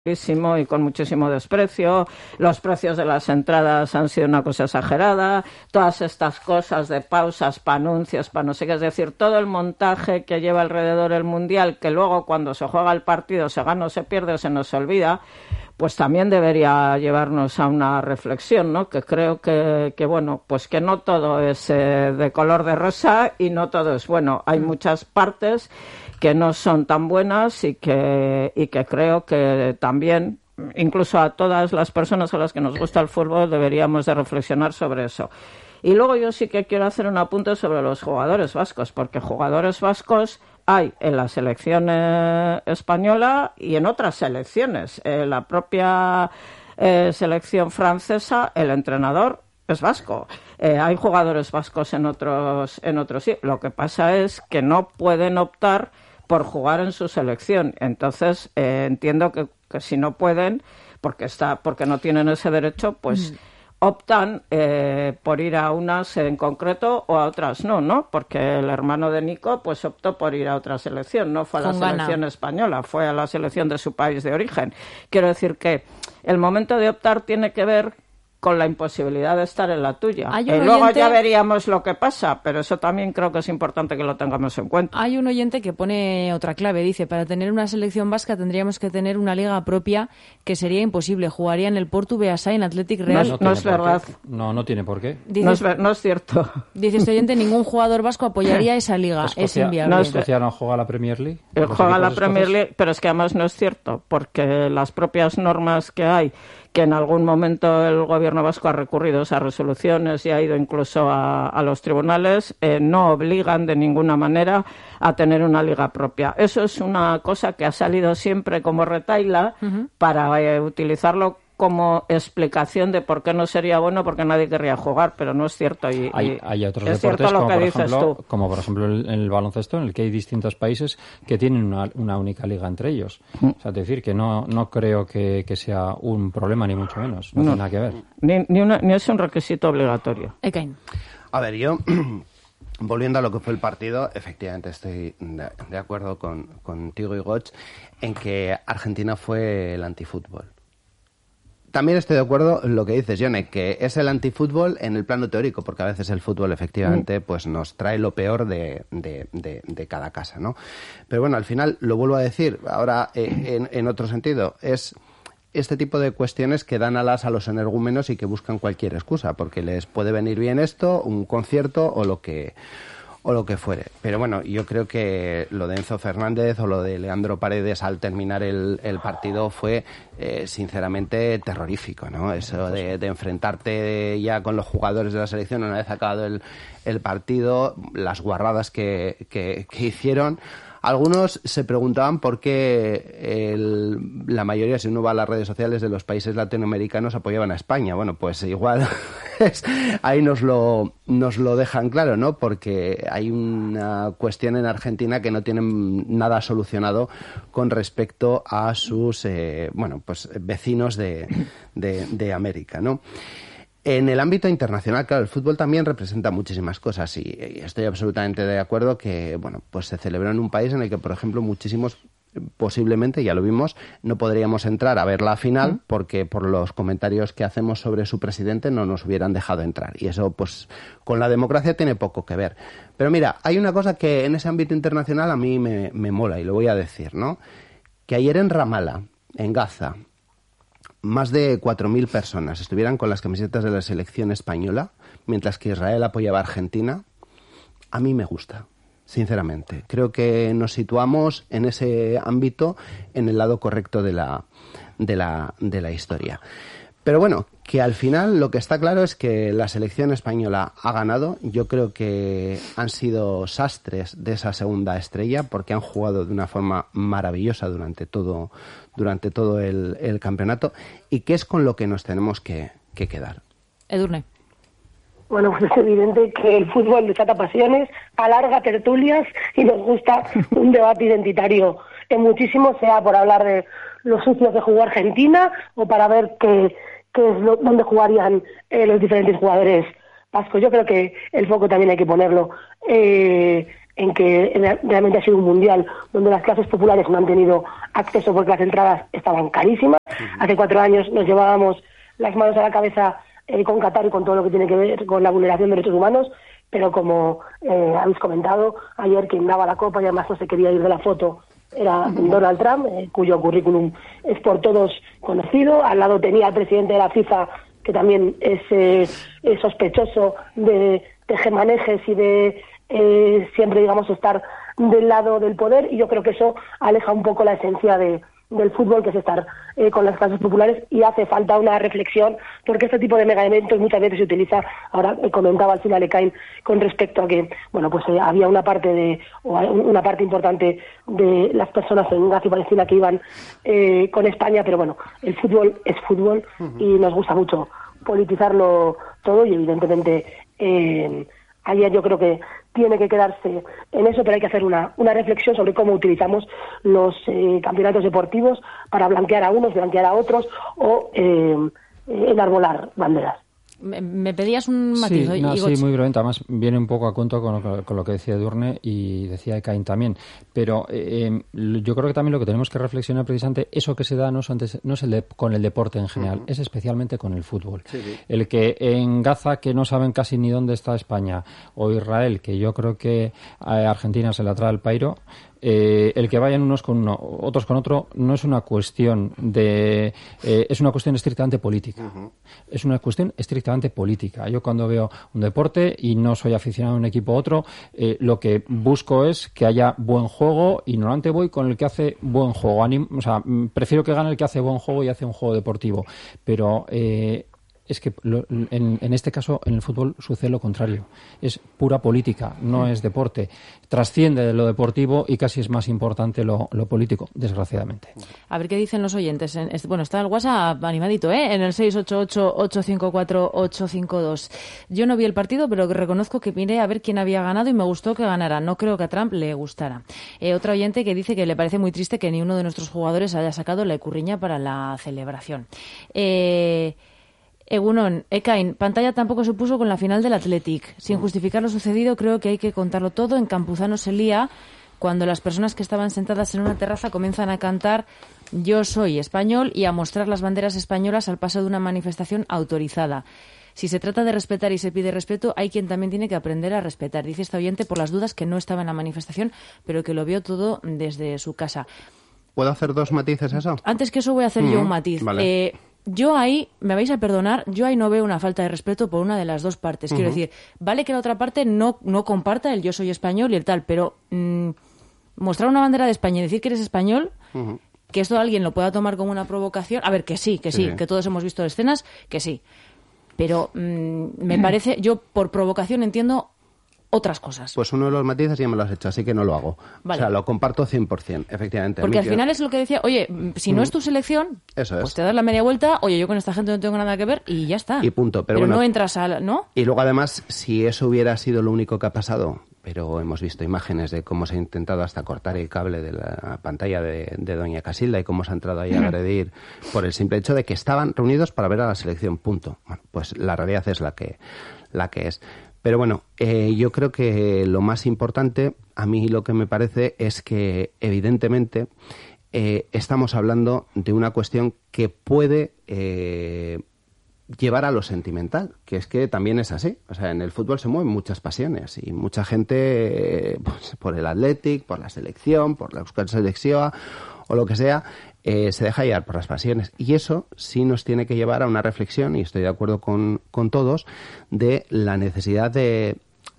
y con muchísimo desprecio, los precios de las entradas han sido una cosa exagerada, todas estas cosas de pausas para anuncios, para no sé qué, es decir, todo el montaje que lleva alrededor el Mundial, que luego cuando se juega el partido se gana o se pierde o se nos olvida, pues también debería llevarnos a una reflexión, ¿no? Que creo que bueno, pues que no todo es de color de rosa y no todo es bueno. Hay muchas partes que no son tan buenas y que creo que también, incluso a todas las personas a las que nos gusta el fútbol, deberíamos de reflexionar sobre eso. Y luego yo sí que quiero hacer un apunte sobre los jugadores vascos, porque jugadores vascos hay en la selección española y en otras selecciones. La propia selección francesa, el entrenador es vasco. Hay jugadores vascos en otros sí. Lo que pasa es que no pueden optar por jugar en su selección. Entonces, entiendo que si no pueden, porque no tienen ese derecho, pues optan por ir a unas en concreto o a otras no, porque el hermano de Nico pues optó por ir a otra selección, no fue a la selección española, fue a la selección de su país de origen. Quiero decir que el momento de optar tiene que ver con la imposibilidad de estar en la tuya. Luego ya veríamos lo que pasa, pero eso también creo que es importante que lo tengamos en cuenta. Hay un oyente que pone otra clave, dice, para tener una selección vasca tendríamos que tener una liga propia, que sería imposible. Jugaría en el Portu Beasain Athletic Real. No es verdad. No tiene por qué. Dice, no es cierto. Dice este oyente, ningún jugador vasco apoyaría esa liga. Es inviable. ¿Escocia no juega la Premier League? Juega la Premier League, pero es que además no es cierto, porque las propias normas que hay, que en algún momento el gobierno vasco ha recurrido a esas resoluciones y ha ido incluso a los tribunales, no obligan de ninguna manera a tener una liga propia. Eso es una cosa que ha salido siempre como retahíla para utilizarlo como explicación de por qué no sería bueno, porque nadie querría jugar, pero no es cierto. Hay otros es deportes, cierto lo que dices tú. Como por ejemplo el baloncesto, en el que hay distintos países que tienen una única liga entre ellos. O sea, es decir, que no creo que sea un problema, ni mucho menos. No tiene nada que ver. Ni es un requisito obligatorio. Ekain. A ver, yo, volviendo a lo que fue el partido, efectivamente estoy de acuerdo contigo y Goch en que Argentina fue el antifútbol. También estoy de acuerdo en lo que dices, Yone, que es el antifútbol en el plano teórico, porque a veces el fútbol efectivamente pues nos trae lo peor de cada casa, ¿no? Pero bueno, al final, lo vuelvo a decir, ahora en otro sentido, es este tipo de cuestiones que dan alas a los energúmenos y que buscan cualquier excusa, porque les puede venir bien esto, un concierto o lo que fuere. Pero bueno, yo creo que lo de Enzo Fernández o lo de Leandro Paredes al terminar el partido fue sinceramente terrorífico, ¿no? Eso de enfrentarte ya con los jugadores de la selección una vez acabado el partido, las guarradas que hicieron. Algunos se preguntaban por qué la mayoría, si uno va a las redes sociales de los países latinoamericanos, apoyaban a España. Bueno, pues igual ahí nos lo dejan claro, ¿no? Porque hay una cuestión en Argentina que no tienen nada solucionado con respecto a sus vecinos de América, ¿no? En el ámbito internacional, claro, el fútbol también representa muchísimas cosas y estoy absolutamente de acuerdo que, bueno, pues se celebró en un país en el que, por ejemplo, muchísimos, posiblemente, ya lo vimos, no podríamos entrar a ver la final porque por los comentarios que hacemos sobre su presidente no nos hubieran dejado entrar. Y eso, pues, con la democracia tiene poco que ver. Pero mira, hay una cosa que en ese ámbito internacional a mí me mola y lo voy a decir, ¿no? Que ayer en Ramallah, en Gaza, más de 4.000 personas estuvieran con las camisetas de la selección española, mientras que Israel apoyaba a Argentina, a mí me gusta, sinceramente. Creo que nos situamos en ese ámbito en el lado correcto de la historia. Pero bueno, que al final lo que está claro es que la selección española ha ganado. Yo creo que han sido sastres de esa segunda estrella porque han jugado de una forma maravillosa durante todo el campeonato y que es con lo que nos tenemos que quedar. Edurne. Bueno, pues es evidente que el fútbol desata pasiones, alarga tertulias y nos gusta un debate identitario en muchísimo, sea por hablar de los sucios que jugó Argentina o para ver dónde jugarían los diferentes jugadores vascos. Yo creo que el foco también hay que ponerlo en en que realmente ha sido un mundial donde las clases populares no han tenido acceso porque las entradas estaban carísimas. Hace 4 años nos llevábamos las manos a la cabeza con Qatar y con todo lo que tiene que ver con la vulneración de derechos humanos, pero como habéis comentado, ayer quien daba la copa y además no se quería ir de la foto era Donald Trump, cuyo currículum es por todos conocido. Al lado tenía al presidente de la FIFA, que también es sospechoso de tejemanejes y de siempre, digamos, estar del lado del poder, y yo creo que eso aleja un poco la esencia del fútbol, que es estar con las clases populares, y hace falta una reflexión, porque este tipo de mega eventos muchas veces se utiliza. Ahora comentaba al final Ekain con respecto a que, bueno, pues había una parte importante de las personas en Gaza y Palestina que iban con España, pero bueno, el fútbol es fútbol y nos gusta mucho politizarlo todo, y evidentemente ayer yo creo que tiene que quedarse en eso, pero hay que hacer una reflexión sobre cómo utilizamos los campeonatos deportivos para blanquear a unos, blanquear a otros o enarbolar banderas. Me pedías un matiz. Sí, muy brevemente. Además, viene un poco a cuento con lo que decía Edurne y decía Ekain también. Pero yo creo que también lo que tenemos que reflexionar precisamente, eso que se da no es con el deporte en general, es especialmente con el fútbol. Sí. El que en Gaza, que no saben casi ni dónde está España, o Israel, que yo creo que a Argentina se la trae al pairo, el que vayan unos con uno, otros con otro, no es una cuestión es una cuestión estrictamente política. Es una cuestión estrictamente política. Yo cuando veo un deporte y no soy aficionado a un equipo u otro, lo que busco es que haya buen juego, y normalmente voy con el que hace buen juego. Prefiero que gane el que hace buen juego y hace un juego deportivo. Pero es que en este caso en el fútbol sucede lo contrario. Es pura política, no es deporte. Trasciende de lo deportivo y casi es más importante lo político, desgraciadamente. A ver qué dicen los oyentes. Bueno, está el WhatsApp animadito, en el 688-854-852. Yo no vi el partido, pero reconozco que miré a ver quién había ganado y me gustó que ganara. No creo que a Trump le gustara. Otro oyente que dice que le parece muy triste que ni uno de nuestros jugadores haya sacado la icurriña para la celebración. Egunon, Ekain, pantalla tampoco se puso con la final del Athletic. Sin justificar lo sucedido, creo que hay que contarlo todo. En Campuzano se lía cuando las personas que estaban sentadas en una terraza comienzan a cantar "Yo soy español" y a mostrar las banderas españolas al paso de una manifestación autorizada. Si se trata de respetar y se pide respeto, hay quien también tiene que aprender a respetar. Dice esta oyente por las dudas que no estaba en la manifestación, pero que lo vio todo desde su casa. ¿Puedo hacer 2 matices a eso? Antes que eso voy a hacer yo un matiz. Vale. Yo ahí, me vais a perdonar, yo ahí no veo una falta de respeto por una de las dos partes. Quiero decir, vale que la otra parte no comparta el "yo soy español" y el tal, pero mostrar una bandera de España y decir que eres español, que esto alguien lo pueda tomar como una provocación, a ver, que sí, que todos hemos visto escenas, que sí. Pero me parece, yo por provocación entiendo otras cosas. Pues uno de los matices ya me lo has hecho, así que no lo hago. Vale. O sea, lo comparto 100%, efectivamente. Porque al final es lo que decía, oye, si no es tu selección, pues te das la media vuelta, oye, yo con esta gente no tengo nada que ver y ya está. Y punto. Pero bueno, no entras ¿no? Y luego además, si eso hubiera sido lo único que ha pasado, pero hemos visto imágenes de cómo se ha intentado hasta cortar el cable de la pantalla de doña Casilda y cómo se ha entrado ahí a agredir por el simple hecho de que estaban reunidos para ver a la selección, punto. Bueno, pues la realidad es la que es. Pero bueno, yo creo que lo más importante, a mí lo que me parece es que evidentemente estamos hablando de una cuestión que puede llevar a lo sentimental, que es que también es así. O sea, en el fútbol se mueven muchas pasiones y mucha gente, pues, por el Athletic, por la selección, por la Euskal Selección o lo que sea, se deja llevar por las pasiones. Y eso sí nos tiene que llevar a una reflexión, y estoy de acuerdo con todos, de la necesidad de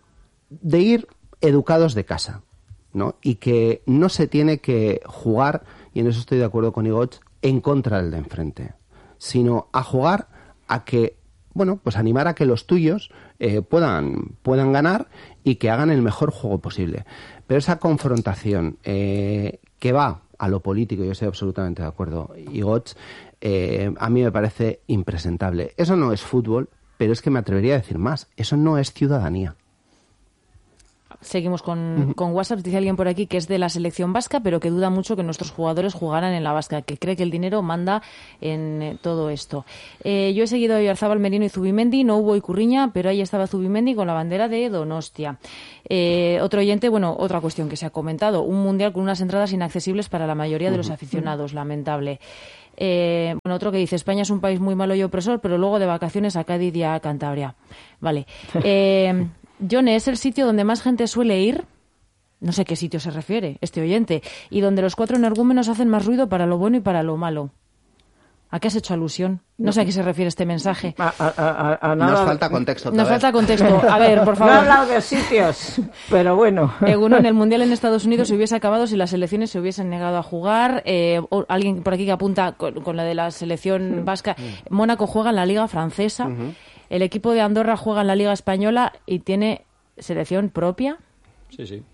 ir educados de casa, ¿no? Y que no se tiene que jugar, y en eso estoy de acuerdo con Igoch, en contra del de enfrente, sino a jugar a que, bueno, pues animar a que los tuyos puedan ganar y que hagan el mejor juego posible. Pero esa confrontación que va a lo político, yo estoy absolutamente de acuerdo, Igoch, a mí me parece impresentable. Eso no es fútbol, pero es que me atrevería a decir más, eso no es ciudadanía. seguimos con WhatsApp. Dice alguien por aquí que es de la selección vasca, pero que duda mucho que nuestros jugadores jugaran en la vasca, que cree que el dinero manda en todo esto. Yo he seguido a Oyarzabal, Merino y Zubimendi, no hubo Icurriña, pero ahí estaba Zubimendi con la bandera de Donostia. Otro oyente, otra cuestión que se ha comentado, un mundial con unas entradas inaccesibles para la mayoría de los aficionados, lamentable. Otro que dice, España es un país muy malo y opresor, pero luego de vacaciones a Cádiz y a Cantabria. Vale. Yone, ¿es el sitio donde más gente suele ir? No sé qué sitio se refiere este oyente. Y donde los 4 energúmenos hacen más ruido para lo bueno y para lo malo. ¿A qué has hecho alusión? No sé a qué se refiere este mensaje. A nada. Nos falta contexto. Nos falta contexto. A ver, por favor. No he hablado de sitios, pero bueno. En el Mundial en Estados Unidos se hubiese acabado si las selecciones se hubiesen negado a jugar. Alguien por aquí que apunta con la de la selección vasca. Mónaco juega en la Liga Francesa. El equipo de Andorra juega en la Liga Española y tiene selección propia. Sí.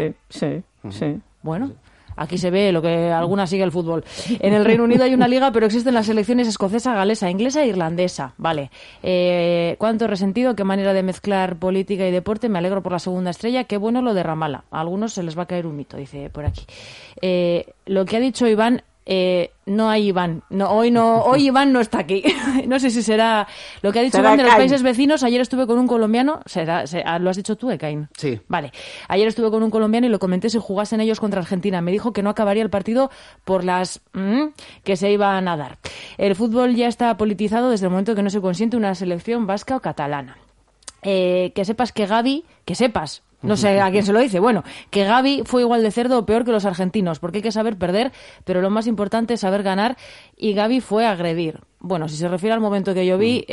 Sí. Bueno. Aquí se ve lo que alguna sigue el fútbol. En el Reino Unido hay una liga, pero existen las selecciones escocesa, galesa, inglesa e irlandesa. Vale. Cuánto resentido, qué manera de mezclar política y deporte. Me alegro por la segunda estrella. Qué bueno lo de Ramala. A algunos se les va a caer un mito, dice por aquí. Lo que ha dicho Iván... no hay Iván. Hoy Iván no está aquí. No sé si será lo que ha dicho Iván de los países vecinos. Ayer estuve con un colombiano. ¿Lo has dicho tú, Ekain? Sí. Vale. Ayer estuve con un colombiano y lo comenté si jugasen ellos contra Argentina. Me dijo que no acabaría el partido por las que se iban a dar. El fútbol ya está politizado desde el momento que no se consiente una selección vasca o catalana. Que sepas que Gavi... Que sepas... No sé a quién se lo dice. Bueno, que Gavi fue igual de cerdo o peor que los argentinos, porque hay que saber perder, pero lo más importante es saber ganar, y Gavi fue a agredir. Bueno, si se refiere al momento que yo vi,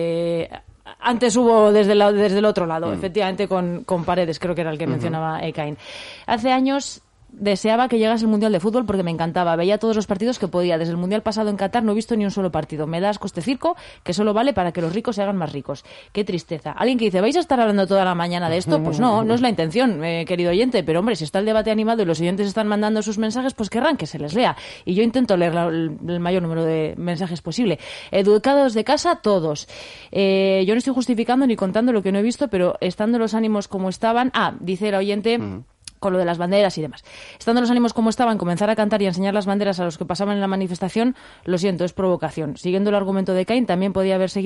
antes hubo desde el otro lado, efectivamente con Paredes, creo que era el que mencionaba Ekain. Hace años deseaba que llegase el Mundial de Fútbol porque me encantaba. Veía todos los partidos que podía. Desde el Mundial pasado en Qatar no he visto ni un solo partido. Me da asco este circo que solo vale para que los ricos se hagan más ricos. Qué tristeza. Alguien que dice, ¿vais a estar hablando toda la mañana de esto? Pues no es la intención, querido oyente. Pero hombre, si está el debate animado y los oyentes están mandando sus mensajes, pues querrán que se les lea. Y yo intento leer el mayor número de mensajes posible. Educados de casa, todos. Yo no estoy justificando ni contando lo que no he visto, pero estando los ánimos como estaban... dice el oyente... con lo de las banderas y demás. Estando los ánimos como estaban, comenzar a cantar y a enseñar las banderas a los que pasaban en la manifestación, lo siento, es provocación. Siguiendo el argumento de Cain, también podían haber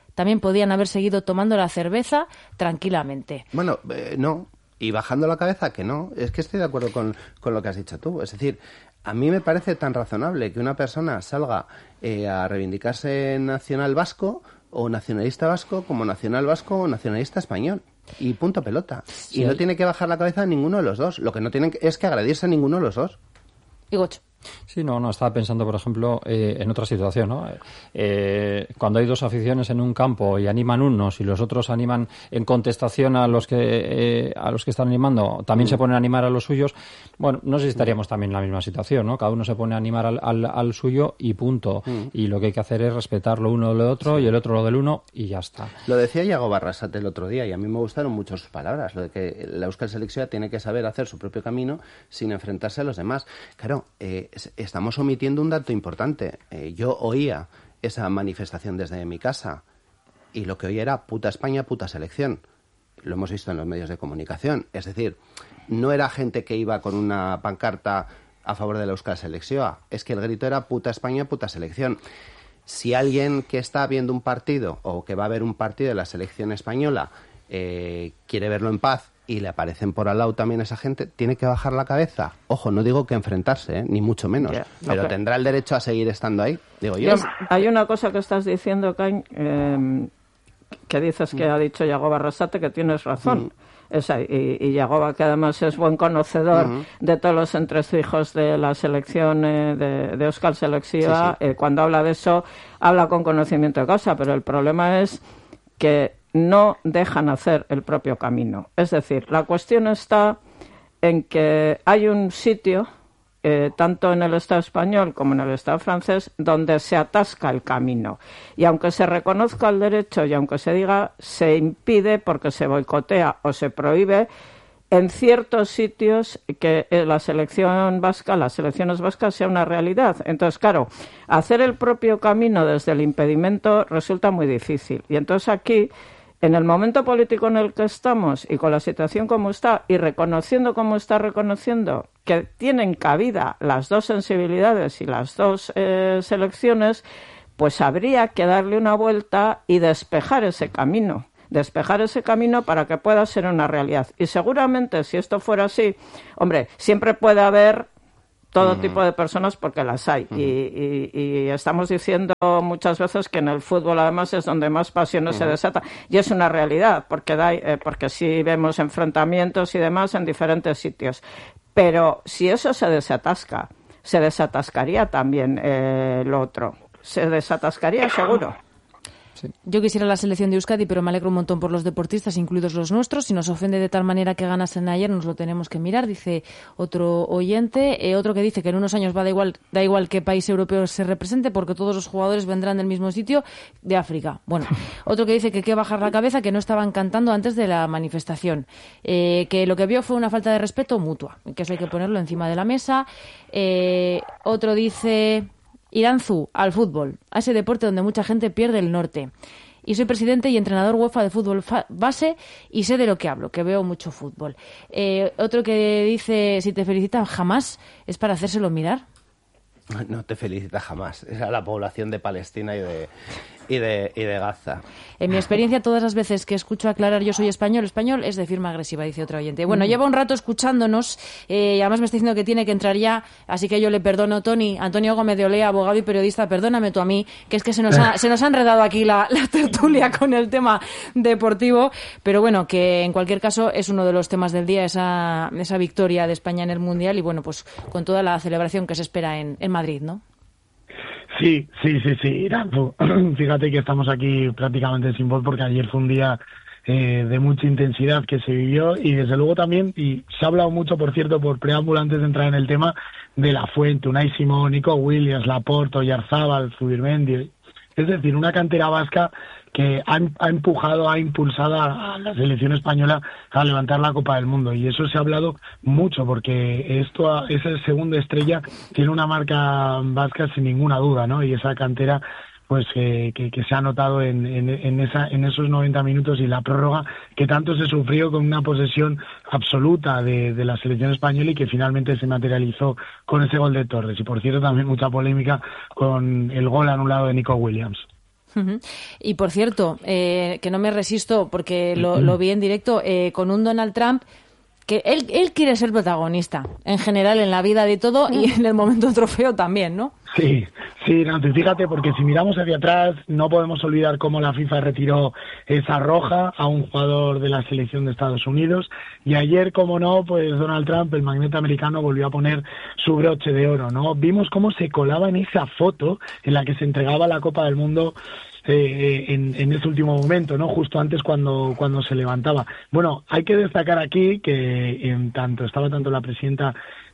seguido tomando la cerveza tranquilamente. Bueno, no. Y bajando la cabeza, que no. Es que estoy de acuerdo con lo que has dicho tú. Es decir, a mí me parece tan razonable que una persona salga a reivindicarse nacional vasco o nacionalista vasco como nacional vasco o nacionalista español. Y punto pelota. Sí. Y no tiene que bajar la cabeza a ninguno de los dos. Lo que no tienen es que agredirse a ninguno de los dos. Y Gocho. Sí, no, estaba pensando, por ejemplo, en otra situación, ¿no? Cuando hay dos aficiones en un campo y animan unos y los otros animan en contestación a los que están animando, también se ponen a animar a los suyos. Bueno, no sé si estaríamos también en la misma situación, ¿no? Cada uno se pone a animar al suyo y punto. Y lo que hay que hacer es respetar lo uno lo otro y el otro lo del uno y ya está. Lo decía Iago Barrasate el otro día y a mí me gustaron mucho sus palabras, lo de que la Euskal Selección tiene que saber hacer su propio camino sin enfrentarse a los demás. Claro, estamos omitiendo un dato importante. Yo oía esa manifestación desde mi casa y lo que oía era puta España, puta selección. Lo hemos visto en los medios de comunicación. Es decir, no era gente que iba con una pancarta a favor de la Euskal Selección. Es que el grito era puta España, puta selección. Si alguien que está viendo un partido o que va a ver un partido de la selección española quiere verlo en paz y le aparecen por al lado también esa gente, tiene que bajar la cabeza. Ojo, no digo que enfrentarse, ni mucho menos, pero tendrá el derecho a seguir estando ahí, digo yo. Hay una cosa que estás diciendo, Cain, que dices que ha dicho Iago Barrasate, que tienes razón. Y Iago, que además es buen conocedor de todos los entresijos de la selección de Euskal Selección, cuando habla de eso, habla con conocimiento de causa, pero el problema es que no dejan hacer el propio camino. Es decir, la cuestión está en que hay un sitio, tanto en el Estado español como en el Estado francés, donde se atasca el camino. Y aunque se reconozca el derecho y aunque se diga, se impide porque se boicotea o se prohíbe en ciertos sitios que la selección vasca, las selecciones vascas, sea una realidad. Entonces, claro, hacer el propio camino desde el impedimento resulta muy difícil. Y entonces aquí en el momento político en el que estamos y con la situación como está y reconociendo como está reconociendo que tienen cabida las dos sensibilidades y las dos selecciones, pues habría que darle una vuelta y despejar ese camino para que pueda ser una realidad. Y seguramente si esto fuera así, hombre, siempre puede haber todo tipo de personas porque las hay. Y estamos diciendo muchas veces que en el fútbol además es donde más pasiones se desatan. Y es una realidad, porque sí vemos enfrentamientos y demás en diferentes sitios. Pero si eso se desatasca, se desatascaría también lo otro. Se desatascaría seguro. Sí. Yo quisiera la selección de Euskadi, pero me alegro un montón por los deportistas, incluidos los nuestros. Si nos ofende de tal manera que ganasen ayer, nos lo tenemos que mirar, dice otro oyente. Otro que dice que en unos años da igual qué país europeo se represente, porque todos los jugadores vendrán del mismo sitio, de África. Bueno, otro que dice que hay que bajar la cabeza, que no estaban cantando antes de la manifestación. Que lo que vio fue una falta de respeto mutua, que eso hay que ponerlo encima de la mesa. Otro dice... Iranzu, al fútbol, a ese deporte donde mucha gente pierde el norte. Y soy presidente y entrenador UEFA de fútbol base y sé de lo que hablo, que veo mucho fútbol. Otro que dice, si te felicitan jamás, ¿es para hacérselo mirar? No te felicita jamás. Es a la población de Palestina y de Gaza. En mi experiencia, todas las veces que escucho aclarar yo soy español es de firma agresiva, dice otro oyente. Bueno, lleva un rato escuchándonos y además me está diciendo que tiene que entrar ya, así que yo le perdono, Antonio Gómez de Olea, abogado y periodista, perdóname tú a mí, que es que se nos ha enredado aquí la tertulia con el tema deportivo, pero bueno, que en cualquier caso es uno de los temas del día, esa victoria de España en el Mundial y bueno, pues con toda la celebración que se espera en Madrid, ¿no? Sí, Iranzu. Fíjate que estamos aquí prácticamente sin voz porque ayer fue un día de mucha intensidad que se vivió y desde luego también, y se ha hablado mucho, por cierto, por preámbulo antes de entrar en el tema, de La Fuente, Unai Simón, Nico Williams, Laporte, Oyarzábal, Zubirmendi. Es decir, una cantera vasca que ha empujado, ha impulsado a la selección española a levantar la Copa del Mundo. Y eso se ha hablado mucho, porque esa segunda estrella tiene una marca vasca sin ninguna duda, ¿no? Y esa cantera pues que se ha notado en esos 90 minutos y la prórroga que tanto se sufrió con una posesión absoluta de la selección española y que finalmente se materializó con ese gol de Torres. Y por cierto también mucha polémica con el gol anulado de Nico Williams. Y por cierto, que no me resisto porque lo vi en directo con un Donald Trump que él quiere ser protagonista en general en la vida de todo y en el momento trofeo también, ¿no? Sí, Nancy, fíjate, porque si miramos hacia atrás no podemos olvidar cómo la FIFA retiró esa roja a un jugador de la selección de Estados Unidos y ayer, como no, pues Donald Trump, el magnate americano, volvió a poner su broche de oro, ¿no? Vimos cómo se colaba en esa foto en la que se entregaba la Copa del Mundo en ese último momento, ¿no? Justo antes cuando se levantaba. Bueno, hay que destacar aquí que estaba tanto la presidenta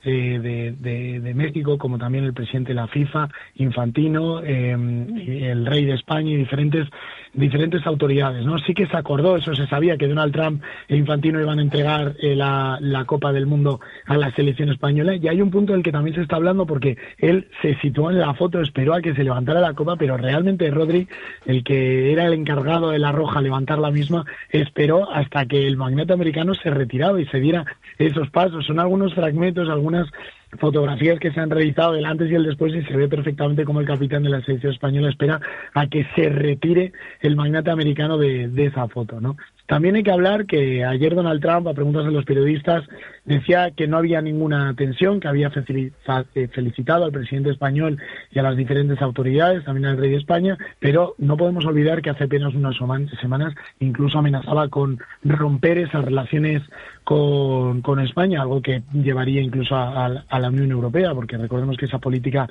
de México como también el presidente de la FIFA, Infantino, el rey de España y diferentes autoridades, ¿no? Sí que se acordó, eso se sabía, que Donald Trump e Infantino iban a entregar la Copa del Mundo a la selección española, y hay un punto del que también se está hablando porque él se situó en la foto, esperó a que se levantara la copa, pero realmente Rodri, el que era el encargado de la roja levantar la misma, esperó hasta que el magnate americano se retiraba y se diera esos pasos. Son algunos fragmentos, algunas fotografías que se han realizado del antes y el después y se ve perfectamente cómo el capitán de la selección española espera a que se retire el magnate americano de esa foto, ¿no? También hay que hablar que ayer Donald Trump, a preguntas de los periodistas, decía que no había ninguna tensión, que había felicitado al presidente español y a las diferentes autoridades, también al rey de España, pero no podemos olvidar que hace apenas unas semanas incluso amenazaba con romper esas relaciones con España, algo que llevaría incluso a la Unión Europea, porque recordemos que esa política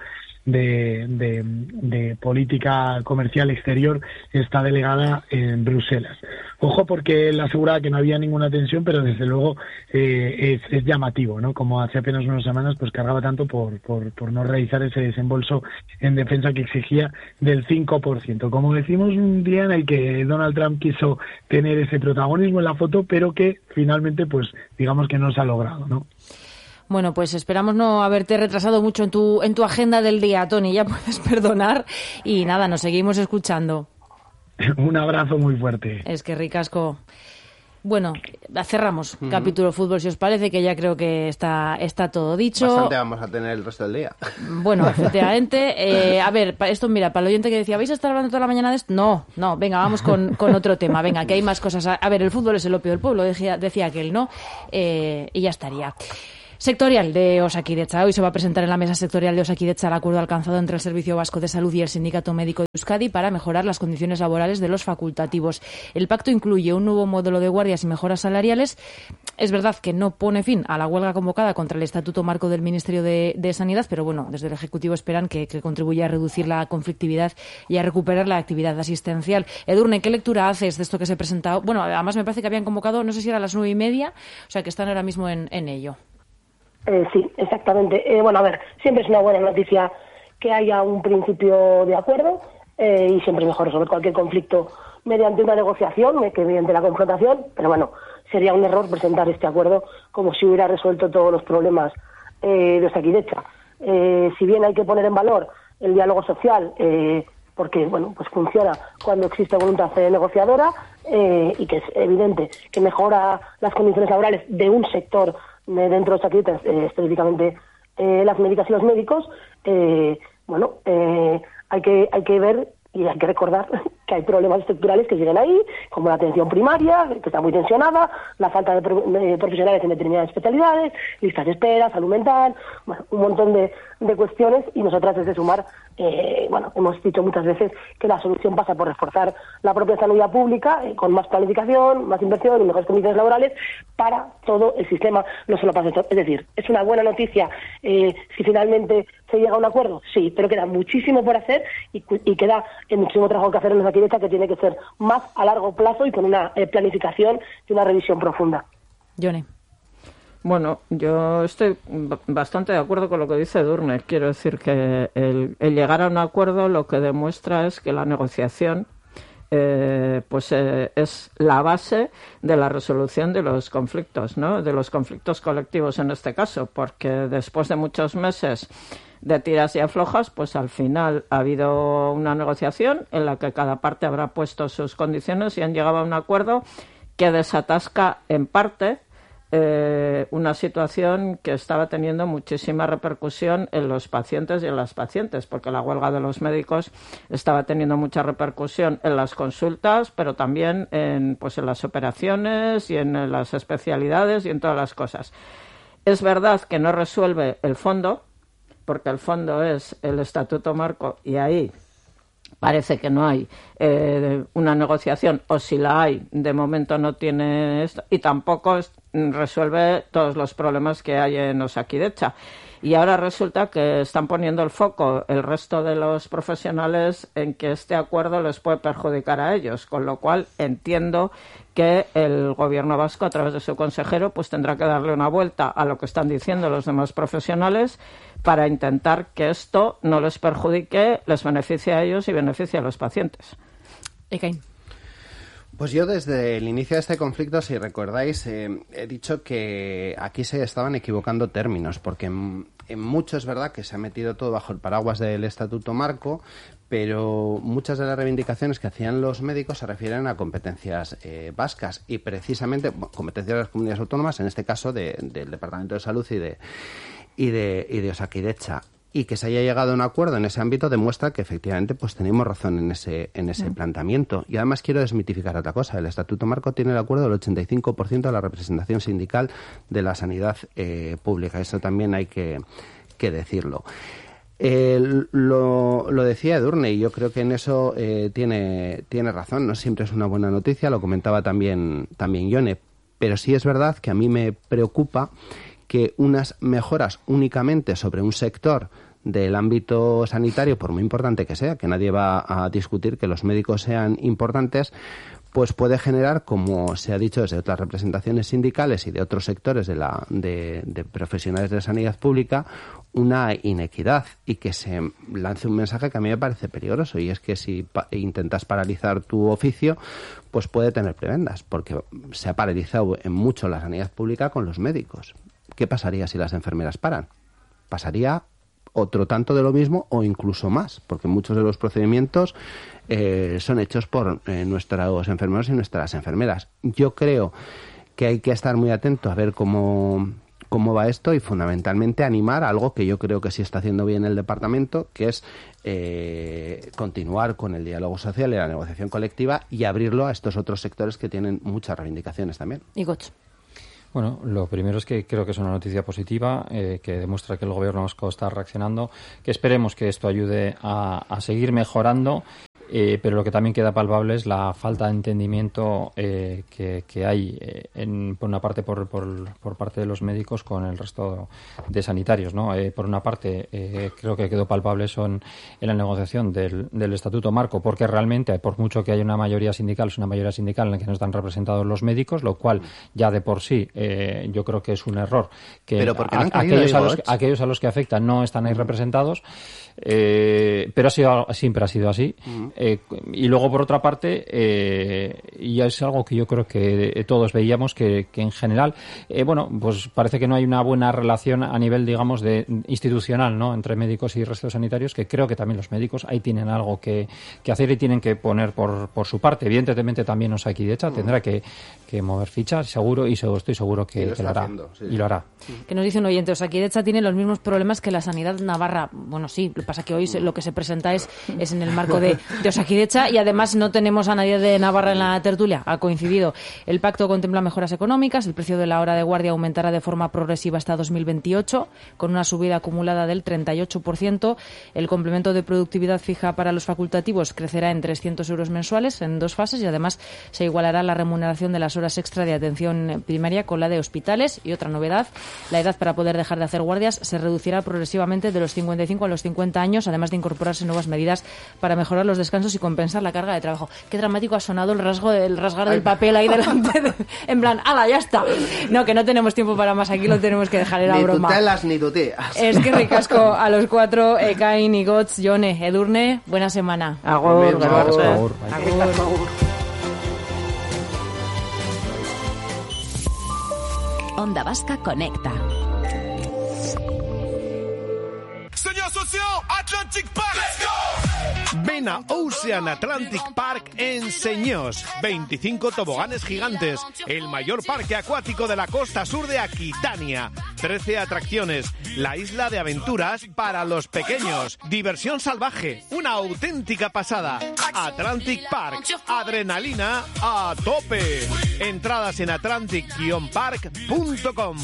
de política comercial exterior está delegada en Bruselas. Ojo, porque él aseguraba que no había ninguna tensión, pero desde luego es llamativo, ¿no? Como hace apenas unas semanas pues cargaba tanto por no realizar ese desembolso en defensa que exigía del 5%. Como decimos, un día en el que Donald Trump quiso tener ese protagonismo en la foto, pero que finalmente pues digamos que no se ha logrado, ¿no? Bueno, pues esperamos no haberte retrasado mucho en tu agenda del día, Tony. Ya puedes perdonar. Y nada, nos seguimos escuchando. Un abrazo muy fuerte. Es que ricasco. Bueno, cerramos capítulo fútbol, si os parece, que ya creo que está todo dicho. Bastante vamos a tener el resto del día. Bueno, efectivamente. A ver, esto, mira, para el oyente que decía, ¿vais a estar hablando toda la mañana de esto? No, venga, vamos con otro tema. Venga, que hay más cosas. A ver, el fútbol es el opio del pueblo, decía aquel, ¿no? Y ya estaría. Sectorial de Osakidetza. Hoy se va a presentar en la mesa sectorial de Osakidetza el acuerdo alcanzado entre el Servicio Vasco de Salud y el Sindicato Médico de Euskadi para mejorar las condiciones laborales de los facultativos. El pacto incluye un nuevo modelo de guardias y mejoras salariales. Es verdad que no pone fin a la huelga convocada contra el Estatuto Marco del Ministerio de Sanidad, pero bueno, desde el Ejecutivo esperan que contribuya a reducir la conflictividad y a recuperar la actividad asistencial. Edurne, ¿qué lectura haces de esto que se ha presentado? Bueno, además me parece que habían convocado, no sé si era a las 9:30, o sea que están ahora mismo en ello. Sí, exactamente. Bueno, a ver, siempre es una buena noticia que haya un principio de acuerdo y siempre es mejor resolver cualquier conflicto mediante una negociación que mediante la confrontación, pero bueno, sería un error presentar este acuerdo como si hubiera resuelto todos los problemas de Osakidetza. Si bien hay que poner en valor el diálogo social, porque bueno, pues funciona cuando existe voluntad negociadora y que es evidente que mejora las condiciones laborales de un sector dentro de Osakidetza, específicamente las médicas y los médicos, hay que ver y hay que recordar que hay problemas estructurales que siguen ahí, como la atención primaria, que está muy tensionada, la falta de profesionales en determinadas especialidades, listas de espera, salud mental, bueno, un montón de cuestiones, y nosotras desde Sumar, hemos dicho muchas veces que la solución pasa por reforzar la propia sanidad pública con más planificación, más inversión y mejores condiciones laborales para todo el sistema, no solo para el sector. Es decir, es una buena noticia si finalmente se llega a un acuerdo, sí, pero queda muchísimo por hacer y queda muchísimo trabajo que hacer en Osakidetza, que tiene que ser más a largo plazo y con una planificación y una revisión profunda. Yone. Bueno, yo estoy bastante de acuerdo con lo que dice Edurne. Quiero decir que el llegar a un acuerdo lo que demuestra es que la negociación es la base de la resolución de los conflictos, ¿no? De los conflictos colectivos en este caso, porque después de muchos meses de tiras y aflojas, pues al final ha habido una negociación en la que cada parte habrá puesto sus condiciones y han llegado a un acuerdo que desatasca en parte una situación que estaba teniendo muchísima repercusión en los pacientes y en las pacientes, porque la huelga de los médicos estaba teniendo mucha repercusión en las consultas, pero también en las operaciones y en las especialidades y en todas las cosas. Es verdad que no resuelve el fondo, porque el fondo es el Estatuto Marco y ahí parece que no hay una negociación, o si la hay, de momento no tiene esto, y tampoco resuelve todos los problemas que hay en Osakidetza. Y ahora resulta que están poniendo el foco el resto de los profesionales en que este acuerdo les puede perjudicar a ellos, con lo cual entiendo que el gobierno vasco, a través de su consejero, pues tendrá que darle una vuelta a lo que están diciendo los demás profesionales para intentar que esto no les perjudique, les beneficie a ellos y beneficie a los pacientes. Ekain. Pues yo desde el inicio de este conflicto, si recordáis, he dicho que aquí se estaban equivocando términos, porque en mucho es verdad que se ha metido todo bajo el paraguas del Estatuto Marco, pero muchas de las reivindicaciones que hacían los médicos se refieren a competencias vascas y precisamente competencias de las comunidades autónomas, en este caso del Departamento de Salud y de Osakidetza. Y que se haya llegado a un acuerdo en ese ámbito demuestra que efectivamente pues tenemos razón en ese planteamiento. Y además quiero desmitificar otra cosa. El Estatuto Marco tiene el acuerdo del 85% de la representación sindical de la sanidad pública. Eso también hay que decirlo. Lo decía Edurne y yo creo que en eso tiene razón. No siempre es una buena noticia, lo comentaba también Yone. Pero sí es verdad que a mí me preocupa que unas mejoras únicamente sobre un sector del ámbito sanitario, por muy importante que sea, que nadie va a discutir que los médicos sean importantes, pues puede generar, como se ha dicho desde otras representaciones sindicales y de otros sectores de profesionales de la sanidad pública, una inequidad y que se lance un mensaje que a mí me parece peligroso, y es que si intentas paralizar tu oficio, pues puede tener prebendas, porque se ha paralizado en mucho la sanidad pública con los médicos. ¿Qué pasaría si las enfermeras paran? Pasaría otro tanto de lo mismo o incluso más, porque muchos de los procedimientos son hechos por nuestros enfermeros y nuestras enfermeras. Yo creo que hay que estar muy atento a ver cómo va esto y fundamentalmente animar a algo que yo creo que sí está haciendo bien el departamento, que es continuar con el diálogo social y la negociación colectiva y abrirlo a estos otros sectores que tienen muchas reivindicaciones también. Y Goch. Bueno, lo primero es que creo que es una noticia positiva, que demuestra que el gobierno vasco está reaccionando, que esperemos que esto ayude a seguir mejorando. Pero lo que también queda palpable es la falta de entendimiento que hay, por una parte, por parte de los médicos con el resto de sanitarios, ¿no? Por una parte, creo que quedó palpable eso en la negociación del Estatuto Marco, porque realmente, por mucho que haya una mayoría sindical, es una mayoría sindical en la que no están representados los médicos, lo cual ya de por sí yo creo que es un error. Que pero porque aquellos a los que afecta no están ahí representados, pero siempre ha sido así. Y luego, por otra parte, y es algo que yo creo que todos veíamos, que en general, pues parece que no hay una buena relación a nivel, digamos, de institucional, ¿no?, entre médicos y restos sanitarios, que creo que también los médicos ahí tienen algo que hacer y tienen que poner por su parte. Evidentemente también Osakidetza tendrá que mover fichas, seguro, y estoy seguro que lo hará. Y lo hará. Que nos dice un oyente, Osakidetza tiene los mismos problemas que la sanidad navarra. Bueno, sí, lo que pasa es que hoy lo que se presenta es en el marco de Osakidetza, y además no tenemos a nadie de Navarra en la tertulia. Ha coincidido. El pacto contempla mejoras económicas. El precio de la hora de guardia aumentará de forma progresiva hasta 2028, con una subida acumulada del 38%. El complemento de productividad fija para los facultativos crecerá en 300 euros mensuales en 2 fases, y además se igualará la remuneración de las horas extra de atención primaria con la de hospitales. Y otra novedad, la edad para poder dejar de hacer guardias se reducirá progresivamente de los 55 a los 50 años, además de incorporarse nuevas medidas para mejorar los descansos y compensar la carga de trabajo. Qué dramático ha sonado el rasgar del papel ahí delante, en plan, ¡hala, ya está! No, que no tenemos tiempo para más, aquí lo tenemos que dejar, era broma. Ni tutelas ni tuteas. Es que ricasco a los 4, Ekain, Igotz, Jone, Edurne, buena semana. Agur. Onda Vasca Conecta. Señor socio, Atlantic Park. Let's go. Ven a Ocean Atlantic Park en Señós. 25 toboganes gigantes. El mayor parque acuático de la costa sur de Aquitania. 13 atracciones. La isla de aventuras para los pequeños. Diversión salvaje. Una auténtica pasada. Atlantic Park. Adrenalina a tope. Entradas en atlantic-park.com.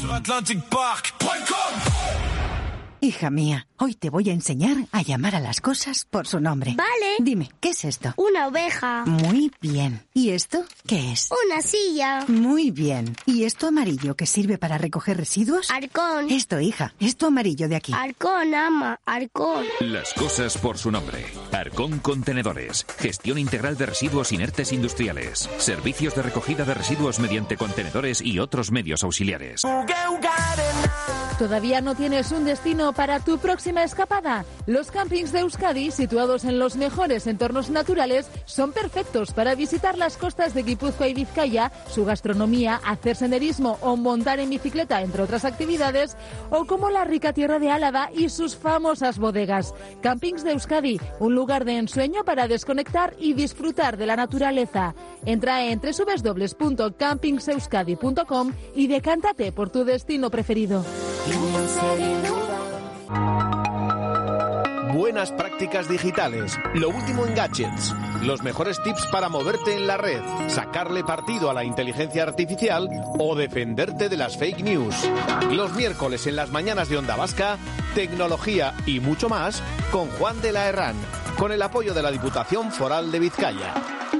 Hija mía, hoy te voy a enseñar a llamar a las cosas por su nombre. Vale. Dime, ¿qué es esto? Una oveja. Muy bien. ¿Y esto qué es? Una silla. Muy bien. ¿Y esto amarillo que sirve para recoger residuos? Arcón. Esto, hija, esto amarillo de aquí. Arcón, ama, Arcón. Las cosas por su nombre. Arcón Contenedores. Gestión integral de residuos inertes industriales. Servicios de recogida de residuos mediante contenedores y otros medios auxiliares. ¿Todavía no tienes un destino para tu próxima escapada? Los campings de Euskadi, situados en los mejores entornos naturales, son perfectos para visitar las costas de Guipúzcoa y Vizcaya, su gastronomía, hacer senderismo o montar en bicicleta, entre otras actividades, o como la rica tierra de Álava y sus famosas bodegas. Campings de Euskadi, un lugar de ensueño para desconectar y disfrutar de la naturaleza. Entra en www.campingseuskadi.com y decántate por tu destino preferido. Buenas prácticas digitales, lo último en gadgets, los mejores tips para moverte en la red, sacarle partido a la inteligencia artificial o defenderte de las fake news. Los miércoles en las mañanas de Onda Vasca, tecnología y mucho más con Juan de la Herrán, con el apoyo de la Diputación Foral de Vizcaya.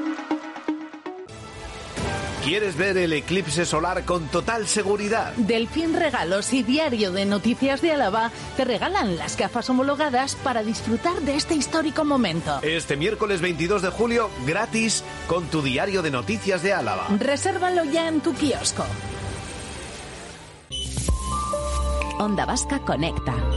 ¿Quieres ver el eclipse solar con total seguridad? Delfín Regalos y Diario de Noticias de Álava te regalan las gafas homologadas para disfrutar de este histórico momento. Este miércoles 22 de julio, gratis, con tu Diario de Noticias de Álava. Resérvalo ya en tu kiosco. Onda Vasca Conecta.